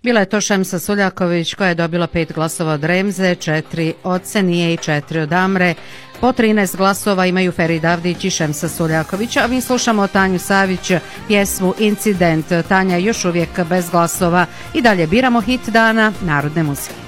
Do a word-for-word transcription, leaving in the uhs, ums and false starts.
Bila je to Šemsa Suljaković koja je dobila pet glasova od Remze, četiri od Senije i četiri od Amre. Po trinaest glasova imaju Ferid Avdić i Šemsa Suljaković, a mi slušamo Tanju Savić, pjesmu Incident. Tanja još uvijek bez glasova i dalje biramo hit dana narodne muzike.